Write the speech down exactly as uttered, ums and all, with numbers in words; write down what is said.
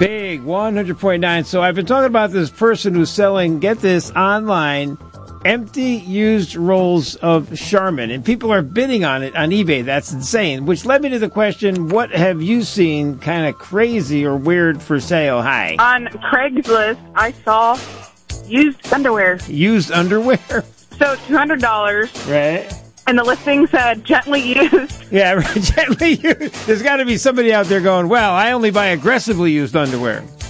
Big one hundred point nine. So I've been talking about this person who's selling, get this, online, empty used rolls of Charmin. And people are bidding on it on eBay. That's insane. Which led me to the question, what have you seen kind of crazy or weird for sale? Hi. On Craigslist, I saw used underwear. Used underwear? So two hundred dollars. Right. And the listing said gently used. Yeah, right, gently used. There's got to be somebody out there going, well, I only buy aggressively used underwear.